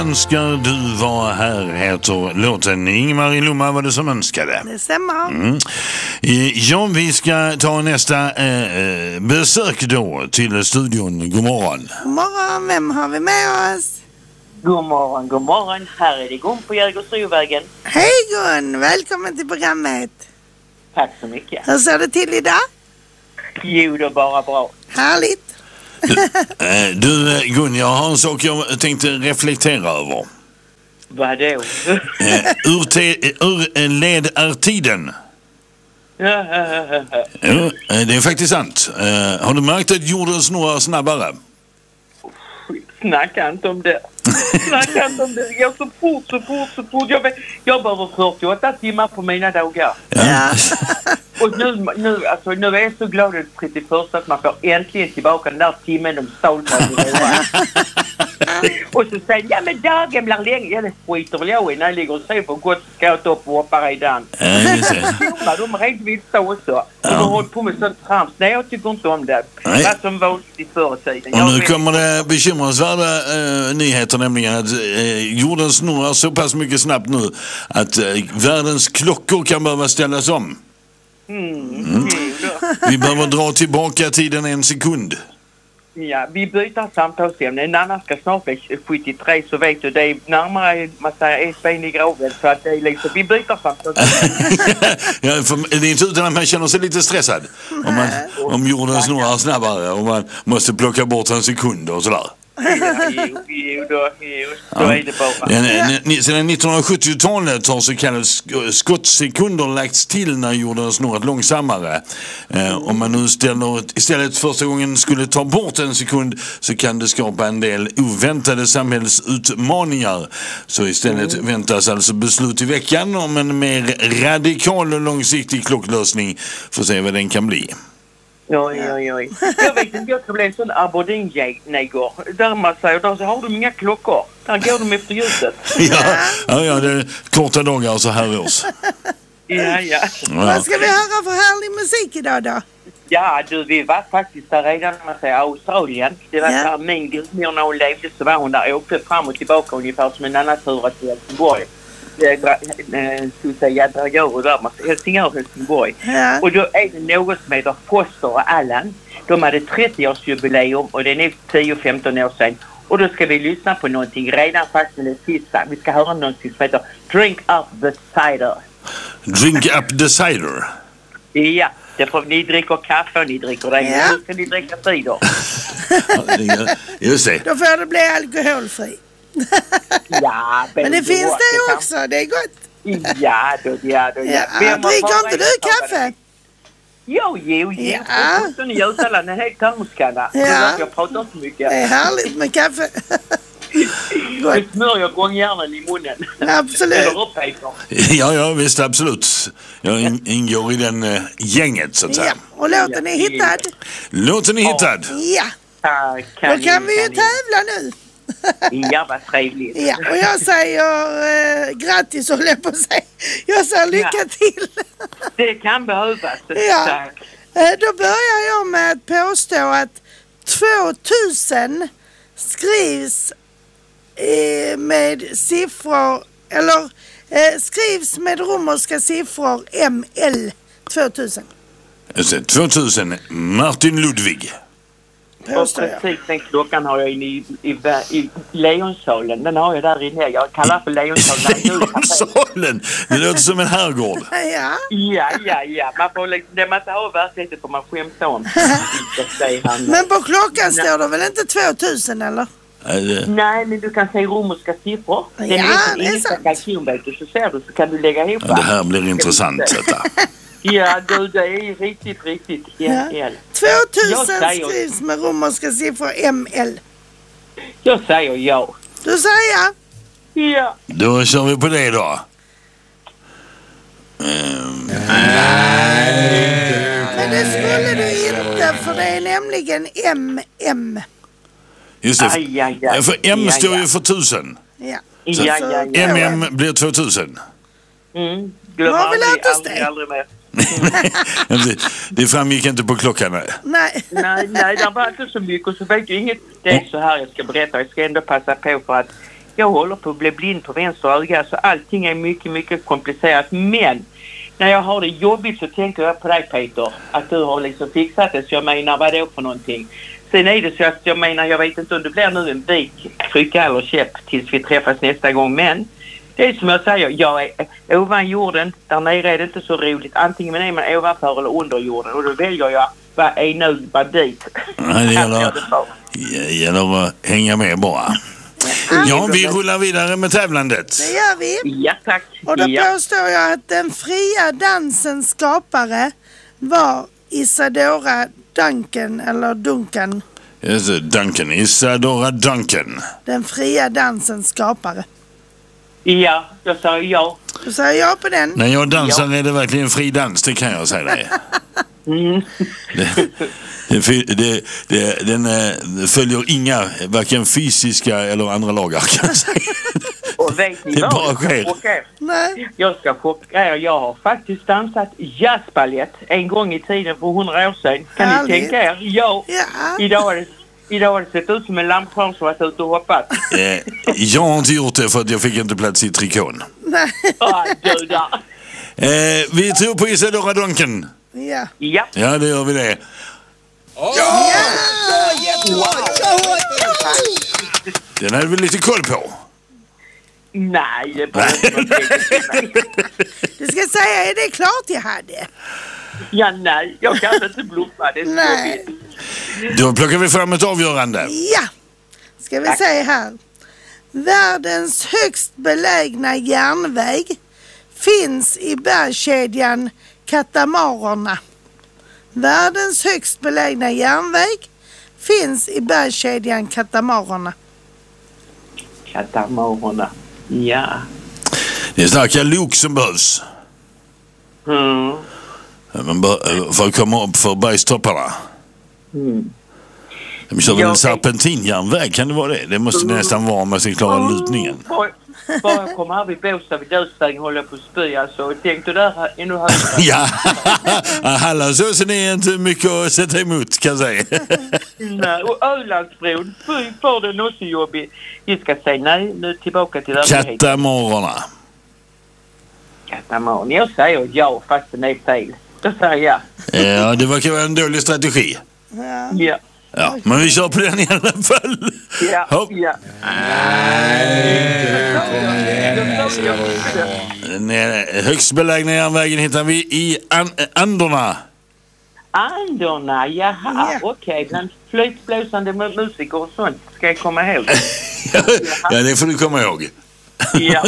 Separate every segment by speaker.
Speaker 1: Önskar du vara här heter låten. Ingmar i Lomma var det som önskade.
Speaker 2: Det stämmer.
Speaker 1: Ja, vi ska ta nästa besök då till studion. God morgon.
Speaker 2: God morgon, vem har vi med oss?
Speaker 3: God morgon. Här är det Gun på Jägersrovägen.
Speaker 2: Hej Gun, välkommen till programmet.
Speaker 3: Tack så mycket.
Speaker 2: Hur ser det till idag?
Speaker 3: Jo, det är bara bra.
Speaker 2: Härligt.
Speaker 1: Du Gun, jag har en sak jag tänkte reflektera över.
Speaker 3: Vadå?
Speaker 1: Ur led är tiden. Ja, det är faktiskt sant. Har du märkt att jorden snurrar snabbare?
Speaker 3: Snacka inte om det. Jag är så fort. Jag behöver 48 timmar på mina dagar.
Speaker 2: Ja.
Speaker 3: Och nu är jag så glad att 31 att man får äntligen tillbaka den där timmen de stal på. Och så säger ja men dagen blir längre. Ja, det skiter väl jag i när jag ligger och ser på gott ska jag ta upp och hoppa redan. De rent vilda också. Och de har hållit på med sånt trams. Nej, jag tycker inte om det. Vad som var i förr tiden.
Speaker 1: Och nu kommer det bekymmersvärda nyheter, nämligen att jorden snurrar så pass mycket snabbt nu att världens klockor kan behöva ställas om. Vi behöver dra tillbaka tiden 1 sekund.
Speaker 3: Ja, vi byter samtalsämne. En annan ska snart bli 73, så vet du, det är närmare, man säger, ett ben i graven. Så att det är liksom, vi byter samtalsämne.
Speaker 1: Ja, för det är inte utan att man känner sig lite stressad. Om jorden snurrar snabbare och man måste plocka bort 1 sekund och sådär.
Speaker 3: Så är det bara.
Speaker 1: Sedan 1970-talet har så kallade skottsekunder lagts till när jorden snurrat långsammare. Om man nu istället första gången skulle ta bort 1 sekund så kan det skapa en del oväntade samhällsutmaningar. Så istället väntas alltså beslut i veckan om en mer radikal och långsiktig klocklösning. Får se vad den kan bli.
Speaker 3: Oj. Jag vet inte, jag ska bli en sån Aberdeen-neger. Där man säger, där så har de inga klockor. Där går de efter ljuset.
Speaker 1: Ja, det är korta dagar så här års.
Speaker 3: Ja.
Speaker 2: Vad ska vi höra för härlig musik idag då? Ja,
Speaker 3: du, vi var faktiskt där redan, man säger Australien. Det var där min gudmor när hon levde, så var hon där och åkte fram och tillbaka ungefär som en annan tur till Helsingborg. Helsingborg.
Speaker 2: Ja.
Speaker 3: Och då är det något som heter Foster och Allan. De hade 30-årsjubileum och det är nu 10-15 år sedan. Och då ska vi lyssna på någonting redan fast med det sista. Vi ska höra någonting som heter Drink Up the Cider.
Speaker 1: Drink Up the Cider?
Speaker 3: Ja, därför ni dricker kaffe och ni dricker det.
Speaker 2: Ja.
Speaker 3: Nu ska ni dricka cider.
Speaker 1: Just det.
Speaker 2: Då får det bli alkoholfri.
Speaker 3: Ja,
Speaker 2: men det finns det också, det är gott.
Speaker 3: Ja.
Speaker 2: Dricker inte du kaffe?
Speaker 3: Jo. Så ni uttalar en hel termoskanna. Jag pratar inte mycket.
Speaker 2: Det är härligt med kaffe.
Speaker 3: Jag smörjer gångjärnen i munnen.
Speaker 2: Absolut.
Speaker 1: Ja, visst, absolut. Jag ingår i den gänget, så att säga.
Speaker 2: Och låten är hittad.
Speaker 1: Ja.
Speaker 2: Då kan vi ju tävla nu.
Speaker 3: Ja, vad trevligt.
Speaker 2: Ja, och jag säger grattis, och läpp på sig. Jag säger lycka till.
Speaker 3: Det kan behövas.
Speaker 2: Ja. Då börjar jag med att påstå att 2000 skrivs med siffror, eller skrivs med romerska siffror ML 2000.
Speaker 1: 2000, Martin Ludwig.
Speaker 3: Och precis den klockan har jag inne i Leonsalen. Den har jag där inne. Jag kallar för Leonsalen.
Speaker 1: Leonsalen? Det låter som en herrgård.
Speaker 3: Ja. Man får liksom, det man inte har verkligheten får man skämta om.
Speaker 2: Men på klockan står det väl inte 2000 eller?
Speaker 3: Nej, men du kan säga romerska siffror.
Speaker 2: Ja, det är sant.
Speaker 3: Så ser du, så kan du lägga ihop.
Speaker 1: Det här blir intressant, detta.
Speaker 3: Ja, du, det är riktigt. Ja.
Speaker 2: 2000 skrivs med romerska siffror ML.
Speaker 3: Jag säger ja.
Speaker 2: Du säger
Speaker 3: ja.
Speaker 1: Då kör vi på det då.
Speaker 2: Men det skulle du inte, för det är nämligen MM.
Speaker 1: Just det. För M står ju för 1000.
Speaker 2: Ja.
Speaker 1: MM blir 2000.
Speaker 3: Glöm
Speaker 2: aldrig
Speaker 3: mer.
Speaker 1: Det framgick inte på klockan.
Speaker 2: Nej,
Speaker 3: det var inte så mycket, och så vet jag inget. Det är så här jag ska berätta. Jag ska ändå passa på för att jag håller på att bli blind på vänster öga, så allting är mycket, mycket komplicerat. Men när jag har det jobbigt så tänker jag på dig, Peter, att du har liksom fixat det. Så jag menar, vad är det för någonting? Sen är det så att jag menar, jag vet inte om det blir nu en vik, trycka eller käpp tills vi träffas nästa gång. Men det är som jag säger, jag är ovan jorden, där nere är det inte så roligt. Antingen är man ovanför eller under jorden, och då väljer jag vad är nu, vad dit.
Speaker 1: Nej, det gäller att hänga med bara. Ja, vi rullar vidare med tävlandet.
Speaker 2: Det gör vi.
Speaker 3: Ja, tack.
Speaker 2: Och då påstår jag att den fria dansens skapare var Isadora Duncan, eller Duncan.
Speaker 1: Just det, Duncan. Isadora Duncan.
Speaker 2: Den fria dansens skapare.
Speaker 3: Ja, jag sa ja.
Speaker 2: Du säger ja på den.
Speaker 1: När jag dansar är det verkligen fri dans, det kan jag säga dig. Den följer inga, varken fysiska eller andra lagar, kan jag säga.
Speaker 3: Och vet ni
Speaker 1: det
Speaker 3: vad?
Speaker 1: bara sker.
Speaker 2: Nej.
Speaker 3: Jag ska chocka. Jag har faktiskt dansat jazzballett en gång i tiden för 100 år sedan. Kan
Speaker 2: Härligt.
Speaker 3: ni tänka er? Ja. Idag har det sett ut som en lampskärm som varit ute och hoppat.
Speaker 1: Jag har inte gjort det för att jag fick inte plats i trikån.
Speaker 2: Nej.
Speaker 1: Vi tror på Isadora Duncan.
Speaker 2: Ja.
Speaker 3: Ja.
Speaker 1: Ja, det gör vi det.
Speaker 2: Ja!
Speaker 1: Den hade vi lite koll på.
Speaker 3: Nej, det bara
Speaker 2: Du ska säga, är det klart jag hade?
Speaker 3: Ja, nej. Jag kan inte bluffa. Det är
Speaker 2: Nej.
Speaker 1: Då plockar vi fram ett avgörande.
Speaker 2: Ja, ska vi se här. Världens högst belägna järnväg finns i bergskedjan Katamarerna. Världens högst belägna järnväg finns i bergskedjan Katamarerna.
Speaker 3: Katamarerna. Ja.
Speaker 1: Det är starka lok som behövs. Men för att komma upp för bergstopparna. De kör väl en serpentinjärnväg, kan det vara det? Det måste nästan vara om man ska klara lutningen.
Speaker 3: Bara jag kommer här vid Båstad vid dödsvägen håller på att spy, alltså. Tänk du där ännu högre.
Speaker 1: Ja, Hallandsåsen är inte mycket att sätta emot, kan jag säga.
Speaker 3: Nej, och Ölandsbron, fy för den också jobbig. Vi ska säga nej, nu tillbaka till verkligheten.
Speaker 1: Katamarerna.
Speaker 3: Katamarerna, jag säger ja fast det är fel. Då säger jag.
Speaker 1: Ja, det verkar vara en dålig strategi.
Speaker 3: Ja.
Speaker 1: Ja, men vi kör på den i alla fall.
Speaker 3: Ja,
Speaker 1: Hopp.
Speaker 3: ja.
Speaker 1: Den högst belägna järnvägen hittar vi i Anderna.
Speaker 3: Anderna, jaha, okej. Bland flöjtblåsande musiker och sånt ska jag komma ihåg.
Speaker 1: Ja, det får du komma ihåg.
Speaker 3: Ja.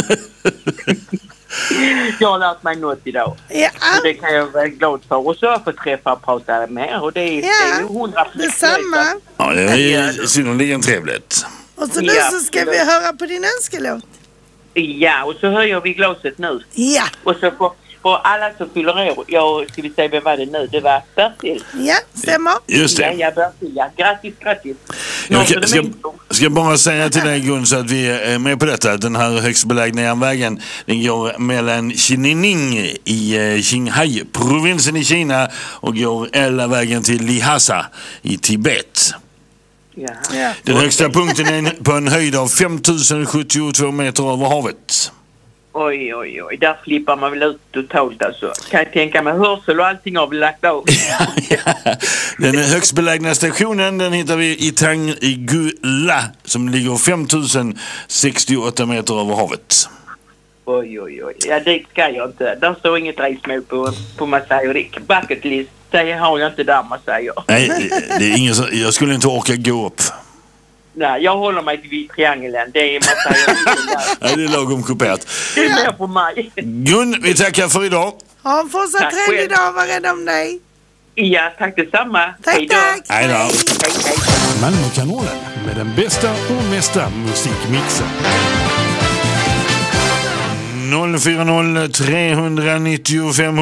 Speaker 3: Jag har lärt mig något idag.
Speaker 2: Ja.
Speaker 3: Och det kan jag vara glad för. Och så har jag fått träffa och prata med. Och det är ju 100%.
Speaker 2: Detsamma.
Speaker 1: Ja, det är synnerligen trevligt.
Speaker 2: Och så nu så ska vi höra på din önskelåt.
Speaker 3: Ja, och så höjer vi glaset nu.
Speaker 2: Ja.
Speaker 3: Och så för alla som fyller år. Jag ska vi säga vem var det nu? Det var Bertil.
Speaker 2: Ja, stämmer.
Speaker 1: Just det.
Speaker 3: Ja, Bertil. Ja, grattis.
Speaker 1: Jag ska bara säga till dig, Gun, så att vi är med på detta. Den här högst belägna järnvägen, den går mellan Xining i Qinghai-provinsen i Kina och går hela vägen till Lhasa i Tibet.
Speaker 3: Ja.
Speaker 1: Den högsta punkten är på en höjd av 5072 meter över havet.
Speaker 3: Oj. Där flippar man väl ut totalt alltså. Kan jag tänka mig hörsel och allting har vi lagt av.
Speaker 1: Den högst belägna stationen, den hittar vi i Tangula som ligger 5068 meter över havet.
Speaker 3: Oj. Ja, dit ska jag inte. Där står inget resmål på man säger. Bucket list, det har jag inte där man säger.
Speaker 1: Nej, det är ingen, jag skulle inte orka gå upp.
Speaker 3: Nej, jag håller mig till triangeln. Det är man säger.
Speaker 1: Nej, det är lagom kuperat.
Speaker 3: Det är mer på mig.
Speaker 1: Gun, vi tackar för idag.
Speaker 2: Ha en fortsatt trevlig dag, var rädd om dig.
Speaker 3: Ja, tack detsamma.
Speaker 2: Tack.
Speaker 1: Hej då.
Speaker 3: Hej.
Speaker 4: Malmökanalen med den bästa och mesta musikmixen.
Speaker 1: 040 395